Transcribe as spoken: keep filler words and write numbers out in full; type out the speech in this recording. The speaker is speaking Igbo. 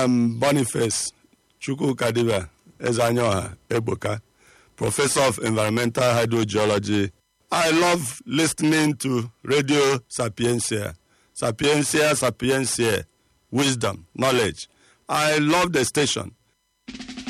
am Boniface Chukwukadiba Ezanyoha Ebuka, Professor of Environmental Hydrogeology. I love listening to Radio Sapiencia. Sapiencia, Sapiencia, wisdom, knowledge. I love the station.